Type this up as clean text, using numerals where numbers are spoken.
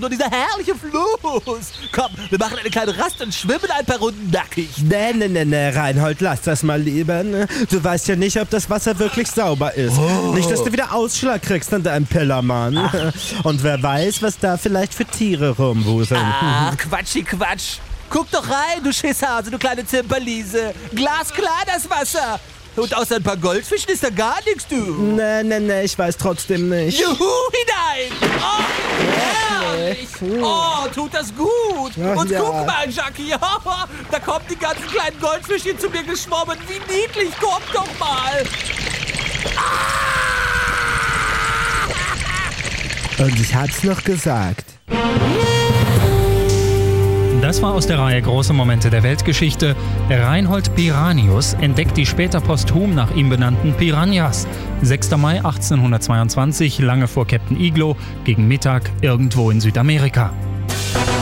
nur dieser herrliche Fluss. Komm, wir machen eine kleine Rast und schwimmen ein paar Runden nackig. Nee, Reinhold, lass das mal lieber. Ne? Du weißt ja nicht, ob das Wasser wirklich sauber ist. Nicht, dass du wieder Ausschlag kriegst an deinem Pillermann. Und wer weiß, was da vielleicht für Tiere rumwuseln. Ach, Quatsch. Guck doch rein, du Schisshase, du kleine Zimperliese. Glasklar das Wasser. Und außer ein paar Goldfischen ist da gar nichts, du. Nee, ich weiß trotzdem nicht. Juhu, hinein! Oh, herrlich! Oh, tut das gut! Ach, Und ja. guck mal, Jackie, da kommen die ganzen kleinen Goldfischchen zu mir geschwommen. Wie niedlich, komm doch mal! Und ich hab's noch gesagt. Das war aus der Reihe Große Momente der Weltgeschichte. Reinhold Piranius entdeckt die später posthum nach ihm benannten Piranhas. 6. Mai 1822, lange vor Captain Iglo, gegen Mittag irgendwo in Südamerika.